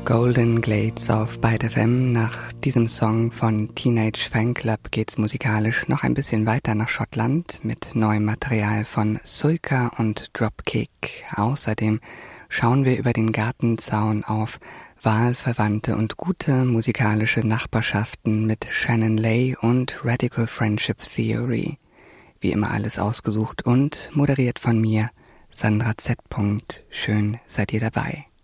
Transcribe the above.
Golden Glades auf Byte FM. Nach diesem Song von Teenage Fanclub geht's musikalisch noch ein bisschen weiter nach Schottland mit neuem Material von Sulka und Dropkick. Außerdem schauen wir über den Gartenzaun auf wahlverwandte und gute musikalische Nachbarschaften mit Shannon Lay und Radical Friendship Theory. Wie immer alles ausgesucht und moderiert von mir, Sandra Z. Schön seid ihr dabei.